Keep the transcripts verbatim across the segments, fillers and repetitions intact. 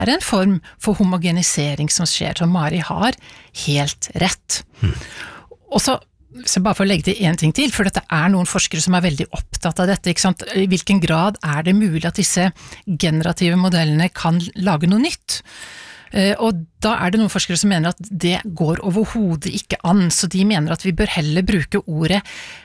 er en form for homogenisering som skjer, så Mari har helt rett. Mm. Og så Så bare for å legge til en ting til, for dette er noen forskere som er veldig opptatt av dette, ikke sant? I hvilken grad er det mulig at disse generative modellene kan lage noe nytt? Og da er det noen forskere som mener at det går overhodet ikke an, så de mener at vi bør heller bruke ordet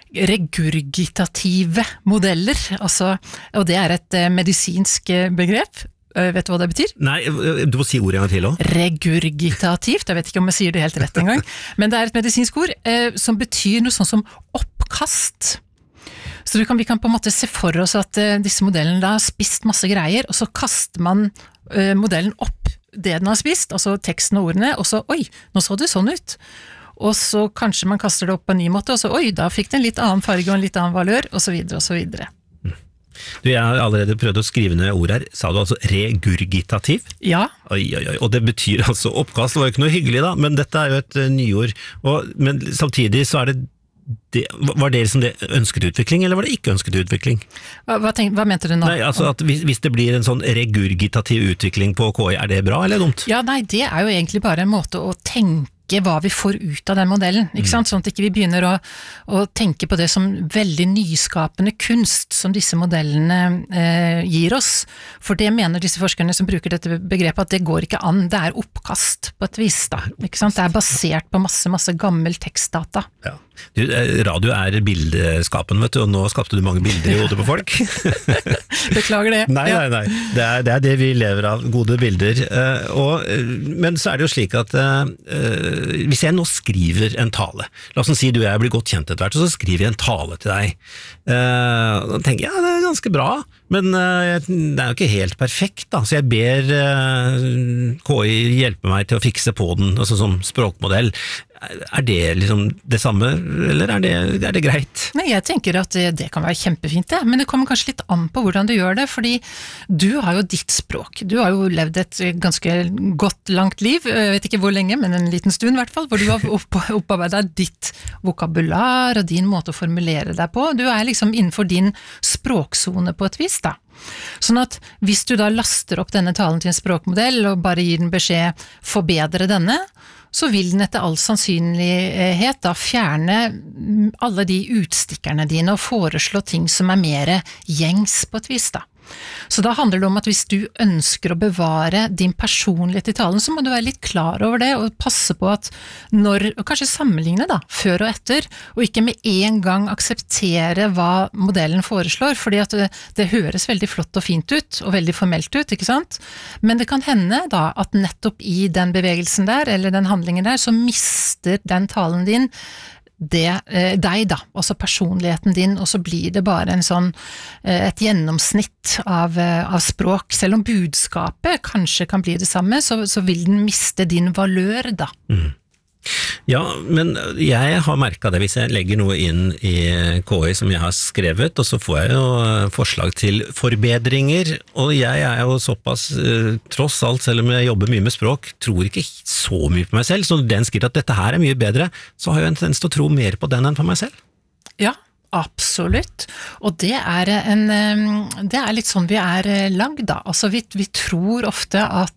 regurgitative modeller, altså, og det er et medisinsk begrep. Vet du hva det betyr? Nei, du må si ordet en gang til også. Regurgitativt, jeg vet ikke om jeg sier det helt rett en gang, men det er et medisinsk ord eh, som betyr noe sånn som oppkast. Så du kan, vi kan på en måte se for oss at eh, disse modellene da har spist masse greier, og så kaster man eh, modellen opp det den har spist, altså teksten og ordene, og så, oi, nå så det sånn ut. Og så kanskje man kaster det opp på en ny måte, og så, oi, da fikk det en litt annen farge og en litt annen valør, og så videre, og så videre. Du, jeg har allerede prøvd å skrive ned ord her. Sa du altså regurgitativ? Ja. Oi, oi, oi. Og det betyr altså oppkast. Det var jo ikke noe hyggelig da, men dette er jo et uh, nyord. Og, men samtidig så er det, det var det liksom det ønsket utvikling, eller var det ikke ønsket utvikling? Hva, hva, tenk, hva mente du nå? Nei, altså at hvis, hvis det blir en sånn regurgitativ utvikling på K I, er det bra eller dumt? Ja, nei, det er jo egentlig bare en måte å tenke hva vi får ut av den modellen, ikke sant? Sånn at ikke vi begynner å, å tenke på det som veldig nyskapende kunst som disse modellene eh, gir oss, for det mener disse forskerne som bruker dette begrepet at det går ikke an, det er oppkast på et vis da, ikke sant? Det er basert på masse, masse gammel tekstdata. Ja. Du, radio er bildeskapen, vet du, og nå skapte du mange bilder i hodet på folk. Beklager det. Nei, nei, nei. Det er, det er det vi lever av, gode bilder. Uh, og, men så er det jo slik at uh, hvis jeg nå skriver en tale, la oss si du og jeg blir godt kjent etter hvert, og så skriver jeg en tale til deg. Uh, da tenker jeg, ja, det er ganske bra, men uh, det er jo ikke helt perfekt da, så jeg ber uh, K I hjelpe meg til å fikse på den, altså som språkmodell. Er det liksom det samme, eller er det, er det greit? Nei, jeg tenker at det, det kan være kjempefint det, men det kommer kanskje litt an på hvordan du gjør det, fordi du har jo ditt språk. Du har jo levd et ganske godt, langt liv, jeg vet ikke hvor lenge, men en liten stund i hvert fall, hvor du har opp, opparbeidet ditt vokabular og din måte å formulere deg på. Du er liksom innenfor din språksone på et vis da. Sånn at hvis du da laster opp denne talen til en språkmodell og bare gir den beskjed forbedre denne, så vil den etter all sannsynlighet da fjerne alle de utstikkerne dine og foreslå ting som er mer gjengs på et vis da. Så da handler det om at hvis du ønsker å bevare din personlighet i talen, så må du være litt klar over det og passe på at når, og kanskje sammenligne da, før og etter, og ikke med en gang akseptere hva modellen foreslår, fordi at det, det høres veldig flott og fint ut, og veldig formelt ut, ikke sant? Men det kan hende da at nettopp i den bevegelsen der, eller den handlingen der, så mister den talen din det, eh, deg da, altså personligheten din, og så blir det bare en sånn, eh, et gjennomsnitt av, eh, av språk. Selv om budskapet kanskje kan bli det samme, så, så vil den miste din valør da. Mm. Ja, men jeg har merket det hvis jeg legger noe inn i K I som jeg har skrevet, og så får jeg jo forslag til forbedringer, og jeg er jo såpass, tross alt, selv om jeg jobber mye med språk, tror ikke så mye på meg selv, så når den skriver at dette her er mye bedre, så har jeg en tendens til å tro mer på den enn på meg selv. Ja, absolutt, og det er en, det er litt sånn vi er lagd da, altså vi, vi tror ofte at,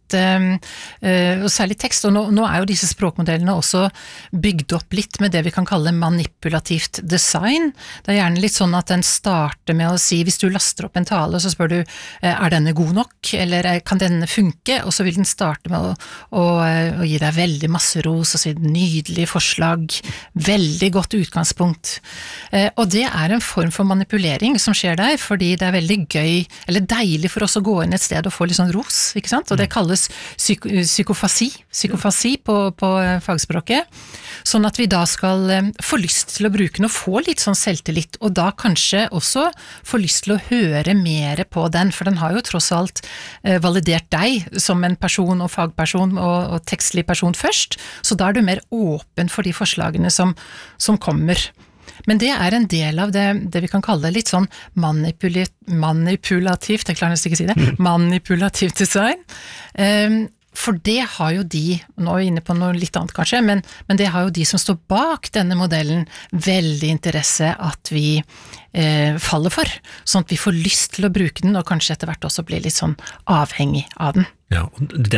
og særlig tekst, og nå, nå er jo disse språkmodellene også bygd opp litt med det vi kan kalle manipulativt design, det er gjerne litt sånn at den starter med å si, hvis du laster opp en tale, så spør du, er denne god nok, eller kan denne funke, og så vil den starte med å, å, å gi deg veldig masse ros, og si nydelig forslag, veldig godt utgangspunkt, og det er en form for manipulering som skjer der, fordi det er veldig gøy, eller deilig for oss å gå inn et sted og få litt sånn ros, ikke sant? Og det kalles psyk psykofasi, psykofasi på, på fagspråket, sånn at vi da skal få lyst til å bruke den og få litt sånn selvtillit, og da kanskje også få lyst til å høre mer på den, for den har jo tross alt validert deg som en person og fagperson og, og tekstlig person først, så da er du mer åpen for de forslagene som, som kommer. Men det er en del av det, det vi kan kalle litt sånn manipulativt, manipulativt, jeg klarer nesten ikke å si det, manipulativt design. Um, for det har jo de, nå er vi inne på noe litt annet kanskje, men, men det har jo de som står bak denne modellen veldig interesse at vi eh, faller for, sånn at vi får lyst til å bruke den, og kanskje etter hvert også bli litt sånn avhengig av den. Ja, og det